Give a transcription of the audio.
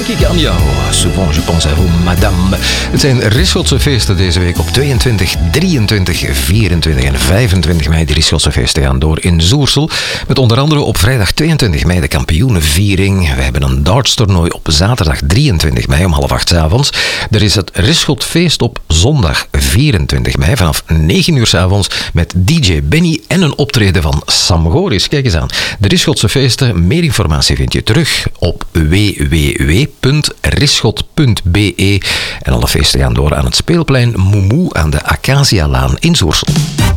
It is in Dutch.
denk ik aan jou. Souvent je pense à vous, madame. Het zijn Rischotse feesten deze week op 22, 23, 24 en 25 mei. De Rischotse feesten gaan door in Zoersel. Met onder andere op vrijdag 22 mei de kampioenenviering. We hebben een dartstoernooi op zaterdag 23 mei om 7:30 s'avonds. Er is het Rischotfeest op zondag 24 mei vanaf 9 uur s'avonds met DJ Benny en een optreden van Sam Goris. Kijk eens aan. De Rischotse feesten, meer informatie vind je terug op www.rischot.be. En alle feesten gaan door aan het speelplein Moemoe aan de Acacialaan in Zoersel.